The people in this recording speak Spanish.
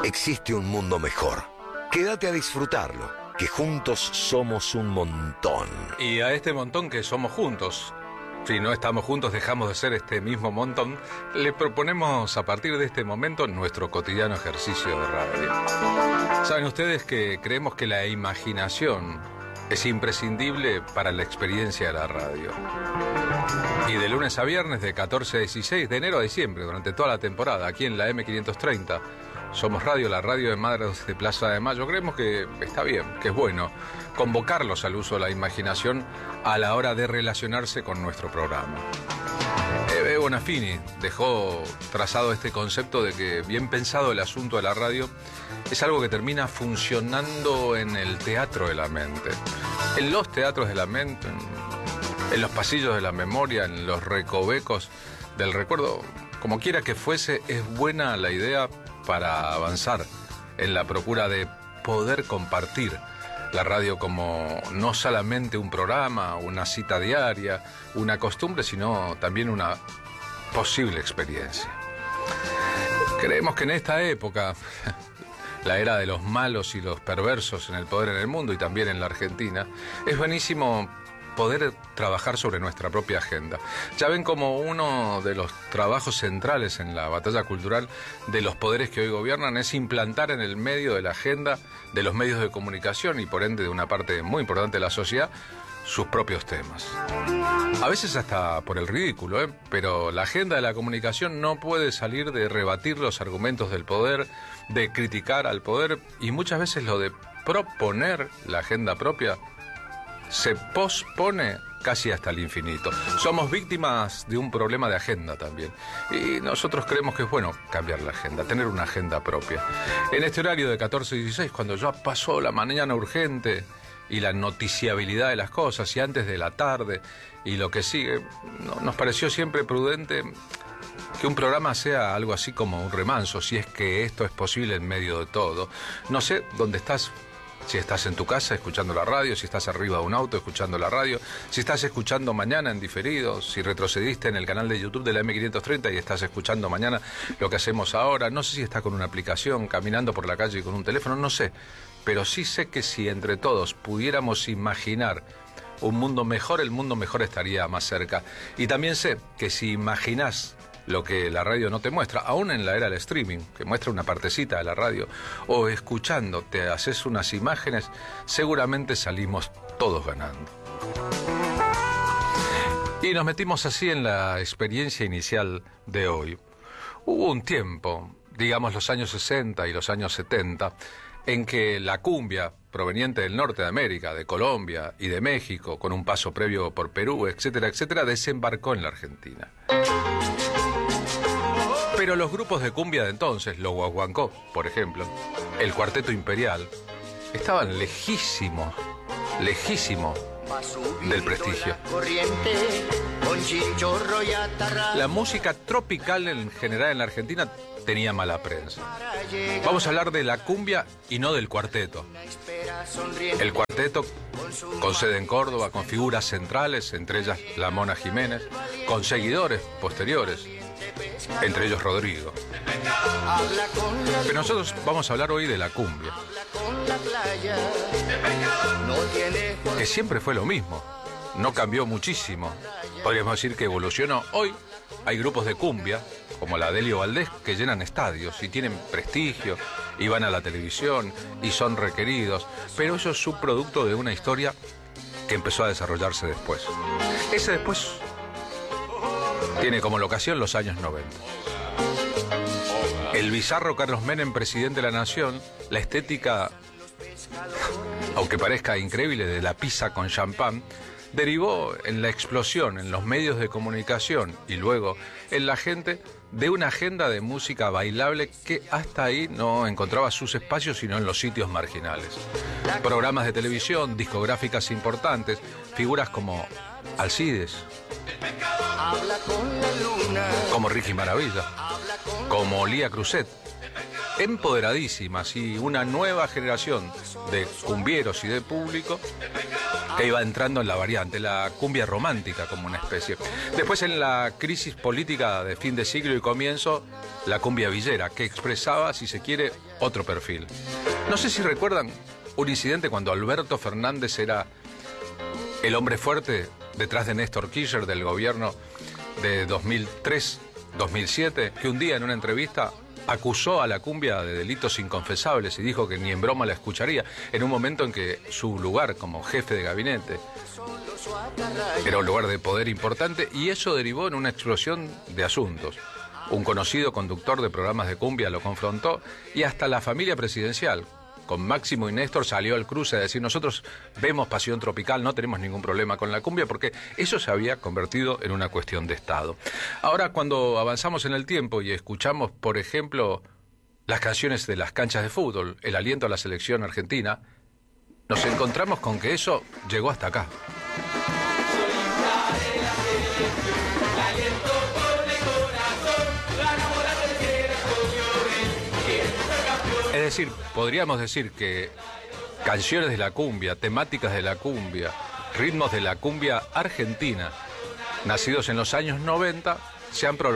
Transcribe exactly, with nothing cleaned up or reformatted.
existe un mundo mejor. Quédate a disfrutarlo, que juntos somos un montón. Y a este montón que somos juntos, si no estamos juntos dejamos de ser este mismo montón, le proponemos a partir de este momento nuestro cotidiano ejercicio de radio. Saben ustedes que creemos que la imaginación es imprescindible para la experiencia de la radio. Y de lunes a viernes, de catorce a dieciséis, de enero a diciembre, durante toda la temporada, aquí en la eme quinientos treinta, Somos Radio, la radio de Madres de Plaza de Mayo. Creemos que está bien, que es bueno convocarlos al uso de la imaginación a la hora de relacionarse con nuestro programa. Ebe Bonafini dejó trazado este concepto de que, bien pensado el asunto de la radio, es algo que termina funcionando en el teatro de la mente. En los teatros de la mente, en, en los pasillos de la memoria, en los recovecos del recuerdo, como quiera que fuese, es buena la idea para avanzar en la procura de poder compartir la radio como no solamente un programa, una cita diaria, una costumbre, sino también una posible experiencia. Creemos que en esta época, la era de los malos y los perversos en el poder en el mundo y también en la Argentina, es buenísimo poder trabajar sobre nuestra propia agenda. Ya ven como uno de los trabajos centrales en la batalla cultural de los poderes que hoy gobiernan es implantar en el medio de la agenda de los medios de comunicación y por ende de una parte muy importante de la sociedad sus propios temas. A veces hasta por el ridículo, ¿eh? Pero la agenda de la comunicación no puede salir de rebatir los argumentos del poder, de criticar al poder, y muchas veces lo de proponer la agenda propia se pospone casi hasta el infinito. Somos víctimas de un problema de agenda también. Y nosotros creemos que es bueno cambiar la agenda, tener una agenda propia. En este horario de catorce a dieciséis, cuando ya pasó la mañana urgente y la noticiabilidad de las cosas, y antes de la tarde y lo que sigue, no, nos pareció siempre prudente que un programa sea algo así como un remanso, si es que esto es posible en medio de todo. No sé dónde estás. Si estás en tu casa escuchando la radio, si estás arriba de un auto escuchando la radio, si estás escuchando mañana en diferido, si retrocediste en el canal de YouTube de la eme quinientos treinta y estás escuchando mañana lo que hacemos ahora, no sé si estás con una aplicación, caminando por la calle con un teléfono, no sé, pero sí sé que si entre todos pudiéramos imaginar un mundo mejor, el mundo mejor estaría más cerca. Y también sé que si imaginás lo que la radio no te muestra, aún en la era del streaming, que muestra una partecita de la radio, o escuchando te haces unas imágenes, seguramente salimos todos ganando. Y nos metimos así en la experiencia inicial de hoy. Hubo un tiempo, digamos los años sesenta y los años setenta, en que la cumbia proveniente del norte de América, de Colombia y de México, con un paso previo por Perú, etcétera, etcétera, desembarcó en la Argentina. Pero los grupos de cumbia de entonces, los Guaguancó, por ejemplo, el Cuarteto Imperial, estaban lejísimos, lejísimos del prestigio. La música tropical en general en la Argentina tenía mala prensa. Vamos a hablar de la cumbia y no del cuarteto. El cuarteto, con sede en Córdoba, con figuras centrales, entre ellas la Mona Jiménez, con seguidores posteriores, entre ellos Rodrigo. Pero nosotros vamos a hablar hoy de la cumbia, que siempre fue lo mismo, no cambió muchísimo. Podríamos decir que evolucionó. Hoy hay grupos de cumbia, como la Delio Valdés, que llenan estadios y tienen prestigio, y van a la televisión y son requeridos, pero eso es subproducto de una historia que empezó a desarrollarse después. Ese después tiene como locación los años noventa. El bizarro Carlos Menem, presidente de la Nación, la estética, aunque parezca increíble, de la pizza con champán, derivó en la explosión en los medios de comunicación y luego en la gente de una agenda de música bailable que hasta ahí no encontraba sus espacios sino en los sitios marginales. Programas de televisión, discográficas importantes, figuras como Alcides, como Ricky Maravilla, como Lía Cruzet, empoderadísimas, y una nueva generación de cumbieros y de público que iba entrando en la variante, la cumbia romántica como una especie. Después, en la crisis política de fin de siglo y comienzo, la cumbia villera, que expresaba, si se quiere, otro perfil. No sé si recuerdan un incidente cuando Alberto Fernández era el hombre fuerte detrás de Néstor Kirchner del gobierno de dos mil tres dos mil siete, que un día en una entrevista acusó a la cumbia de delitos inconfesables y dijo que ni en broma la escucharía, en un momento en que su lugar como jefe de gabinete era un lugar de poder importante, y eso derivó en una explosión de asuntos. Un conocido conductor de programas de cumbia lo confrontó, y hasta la familia presidencial, con Máximo y Néstor, salió al cruce a decir: nosotros vemos Pasión Tropical, no tenemos ningún problema con la cumbia, porque eso se había convertido en una cuestión de Estado. Ahora, cuando avanzamos en el tiempo y escuchamos, por ejemplo, las canciones de las canchas de fútbol, el aliento a la selección argentina, nos encontramos con que eso llegó hasta acá. Es decir, podríamos decir que canciones de la cumbia, temáticas de la cumbia, ritmos de la cumbia argentina, nacidos en los años noventa, se han prolongado